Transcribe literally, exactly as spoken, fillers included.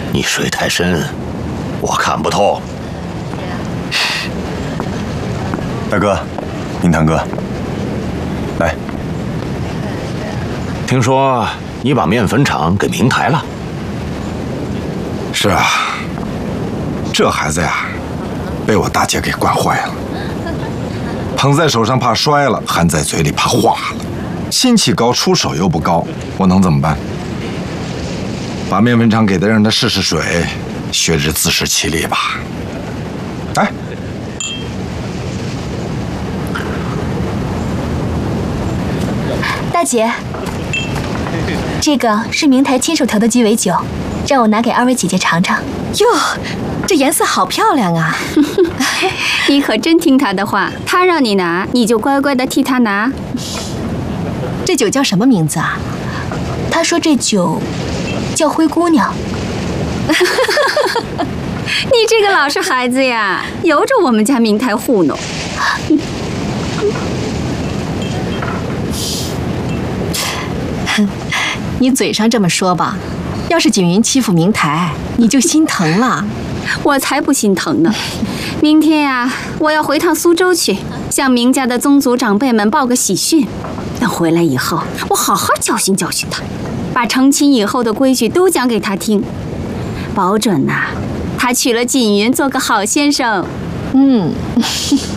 你水太深，我看不透。 大哥，明堂哥，来。 听说你把面粉厂给明台了？ 是啊，这孩子呀，被我大姐给惯坏了。捧在手上怕摔了，含在嘴里怕化了。心气高，出手又不高，我能怎么办？把面粉厂给他，让他试试水，学着自食其力吧。哎， 大姐，这个是明台亲手调的鸡尾酒，让我拿给二位姐姐尝尝。 哟，这颜色好漂亮啊！ 你可真听他的话，他让你拿，你就乖乖的替他拿。 这酒叫什么名字啊？ 他说这酒叫灰姑娘。 你这个老实孩子呀，由着我们家明台糊弄。 你嘴上这么说吧，要是锦云欺负明台，你就心疼了。 我才不心疼呢！明天呀，我要回趟苏州去，向明家的宗族长辈们报个喜讯。等回来以后，我好好教训教训他，把成亲以后的规矩都讲给他听，保准呐、啊，他娶了锦云做个好先生。 嗯。